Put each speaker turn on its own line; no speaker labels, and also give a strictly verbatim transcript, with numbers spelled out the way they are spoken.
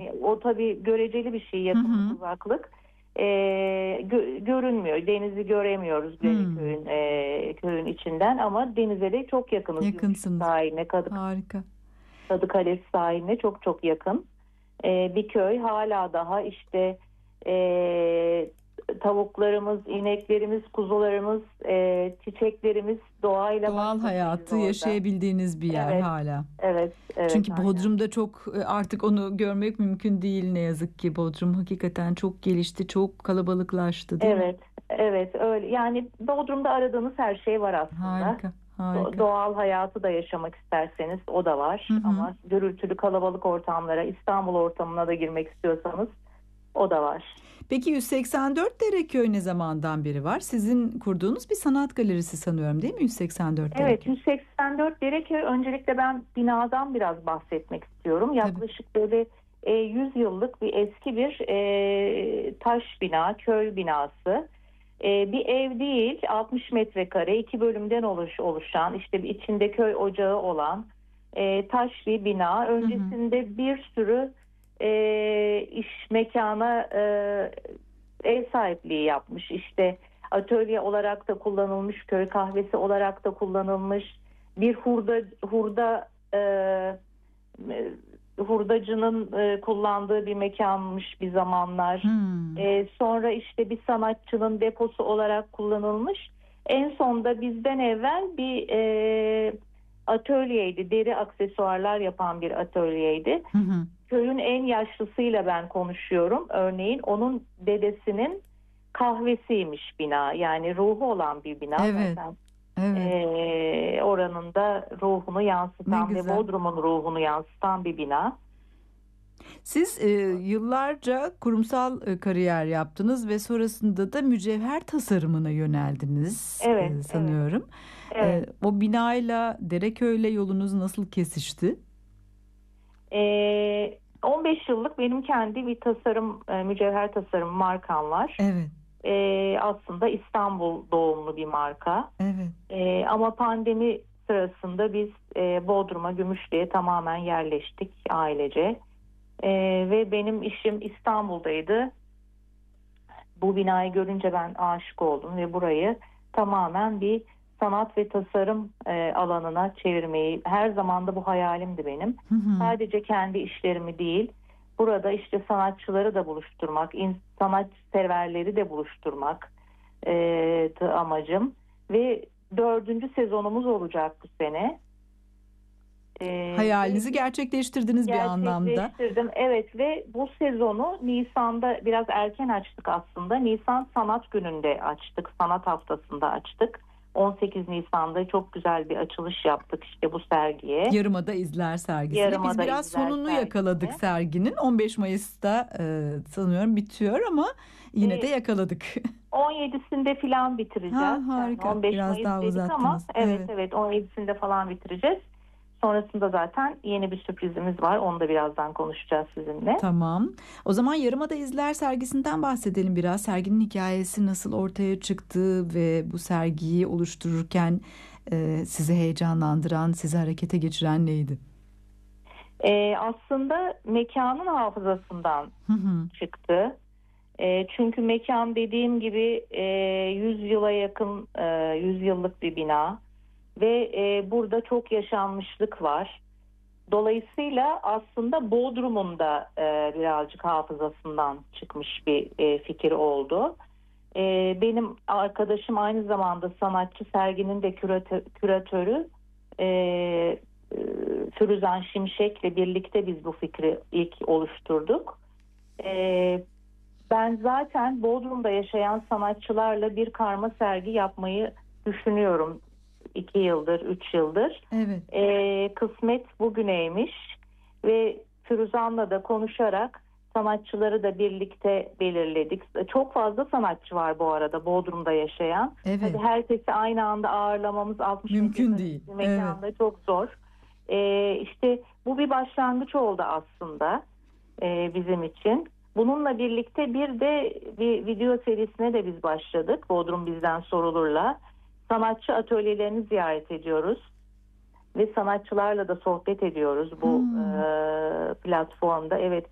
Yani o tabii göreceli bir şey,
Hı
yakınlık
hı.
uzaklık. E, gö- görünmüyor. Denizi göremiyoruz
Hmm.
Dereköy'ün e, köyün içinden ama denize de çok yakınız. Gümüşlük
Yakınsınız.
sahiline, Kadık,
Harika.
Kadıkale sahiline çok çok yakın. E, bir köy, hala daha işte e, tavuklarımız, ineklerimiz, kuzularımız, e, çiçeklerimiz doğayla baş
Doğal
başayız
hayatı
orada.
yaşayabildiğiniz bir yer
Evet,
hala.
evet, evet,
Çünkü
aynen.
Bodrum'da çok e, artık onu görmek mümkün değil ne yazık ki. Bodrum hakikaten çok gelişti, çok kalabalıklaştı, değil mi?
Evet, evet öyle. Yani Bodrum'da aradığınız her şey var aslında.
Harika,
Do-
harika.
Doğal hayatı da yaşamak isterseniz o da
Hı
var.
hı.
Ama gürültülü kalabalık ortamlara, İstanbul ortamına da girmek istiyorsanız o da var.
Peki yüz seksen dört Dereköy ne zamandan beri var? Sizin kurduğunuz bir sanat galerisi sanıyorum, değil mi yüz seksen dört
Evet,
Dereköy?
yüz seksen dört Dereköy, öncelikle ben binadan biraz bahsetmek istiyorum.
Tabii.
Yaklaşık böyle e, yüz yıllık bir eski bir e, taş bina, köy binası. E, bir ev değil, altmış metrekare, iki bölümden oluş, oluşan, işte bir içinde köy ocağı olan e, taş bir bina.
Hı hı.
Öncesinde bir sürü e, iş mekana e, ev sahipliği yapmış. İşte atölye olarak da kullanılmış, köy kahvesi olarak da kullanılmış. Bir hurda hurda e, e, hurdacının e, kullandığı bir mekanmış bir zamanlar.
Hmm.
E, sonra işte bir sanatçının deposu olarak kullanılmış. En sonda bizden evvel bir e, atölyeydi. Deri aksesuarlar yapan bir atölyeydi.
Hı hı.
Köyün en yaşlısıyla ben konuşuyorum. Örneğin onun dedesinin kahvesiymiş bina. Yani ruhu olan bir bina
Evet,
zaten.
evet.
Ee, oranın da ruhunu
Ne
yansıtan ve
güzel.
Bodrum'un ruhunu yansıtan bir bina.
Siz e, yıllarca kurumsal e, kariyer yaptınız ve sonrasında da mücevher tasarımına yöneldiniz
Evet,
e,
evet,
sanıyorum. E,
evet.
o binayla Dereköy'le yolunuz nasıl kesişti?
Ee, on beş yıllık benim kendi bir tasarım, e, mücevher tasarım markam var.
Evet,
Ee, aslında İstanbul doğumlu bir marka.
evet.
Ee, ama pandemi sırasında biz e, Bodrum'a, Gümüşlü'ye tamamen yerleştik ailece. Ee, ve benim işim İstanbul'daydı. Bu binayı görünce ben aşık oldum ve burayı tamamen bir sanat ve tasarım e, alanına çevirmeyi, her zaman da bu hayalimdi benim.
Hı hı.
Sadece kendi işlerimi değil, burada işte sanatçıları da buluşturmak, in- sanatseverleri de buluşturmak e, amacım. Ve dördüncü sezonumuz olacak bu sene. E, ve
Hayalinizi gerçekleştirdiniz bir anlamda.
Gerçekleştirdim. Evet, ve bu sezonu Nisan'da biraz erken açtık aslında. Nisan Sanat Günü'nde açtık. Sanat Haftası'nda açtık. on sekiz Nisan'da çok güzel bir açılış yaptık işte bu sergiye.
Yarımada İzler sergisini. Biz
Yarımada
biraz
İzler
sonunu yakaladık
sergisini.
serginin. on beş Mayıs'ta e, sanıyorum bitiyor ama yine de
E,
yakaladık.
on yedisinde falan
Ha,
bitireceğiz. Yani
harika.
on beş
Biraz
Mayıs
daha
dedik ama
uzattınız.
evet,
Evet.
evet, on yedisinde falan bitireceğiz. Sonrasında zaten yeni bir sürprizimiz var. Onu da birazdan konuşacağız sizinle.
Tamam. O zaman Yarımada İzler sergisinden bahsedelim biraz. Serginin hikayesi nasıl ortaya çıktı ve bu sergiyi oluştururken e, sizi heyecanlandıran, sizi harekete geçiren neydi?
E, aslında mekanın hafızasından
Hı hı.
çıktı. E, çünkü mekan dediğim gibi e, yüz yıla yakın, e, yüz yıllık bir bina ve e, burada çok yaşanmışlık var. Dolayısıyla aslında Bodrum'un da e, birazcık hafızasından çıkmış bir e, fikir oldu. E, benim arkadaşım aynı zamanda sanatçı, serginin de küratö- küratörü e, e, Firuzan Şimşek'le birlikte biz bu fikri ilk oluşturduk. E, Ben zaten Bodrum'da yaşayan sanatçılarla bir karma sergi yapmayı düşünüyorum. İki yıldır, üç yıldır.
Evet.
Ee, kısmet bugüneymiş ve Firuzan'la da konuşarak sanatçıları da birlikte belirledik. Çok fazla sanatçı var bu arada Bodrum'da yaşayan. Tabii
Evet.
herkesi aynı anda ağırlamamız altmış
Mümkün
metrekarelik
değil.
bir
Evet.
mekanda çok zor. Ee, işte bu bir başlangıç oldu aslında e, bizim için. Bununla birlikte bir de bir video serisine de biz başladık. Bodrum Bizden Sorulur'la. Sanatçı atölyelerini ziyaret ediyoruz. Ve sanatçılarla da sohbet ediyoruz bu e,
Hmm.
platformda. Evet,